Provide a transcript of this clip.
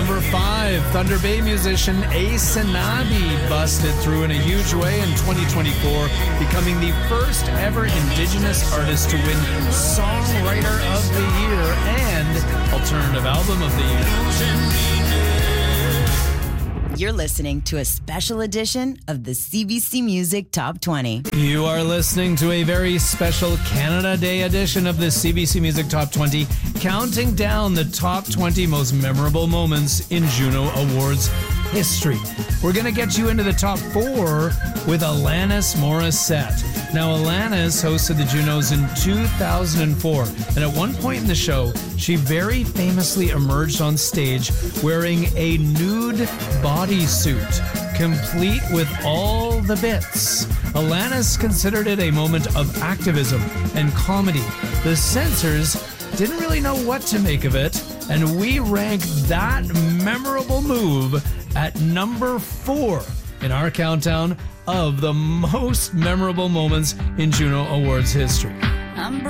number 5, Thunder Bay musician Ace Anabi busted through in a huge way in 2024, becoming the first ever Indigenous artist to win Songwriter of the Year and Alternative Album of the Year. You're listening to a special edition of the CBC Music Top 20. You are listening to a very special Canada Day edition of the CBC Music Top 20, counting down the top 20 most memorable moments in Juno Awards history. We're going to get you into the top 4 with Alanis Morissette. Now, Alanis hosted the Junos in 2004, and at one point in the show, she very famously emerged on stage wearing a nude bodysuit, complete with all the bits. Alanis considered it a moment of activism and comedy. The censors didn't really know what to make of it, and we ranked that memorable move at number 4 in our countdown of the most memorable moments in Juno Awards history.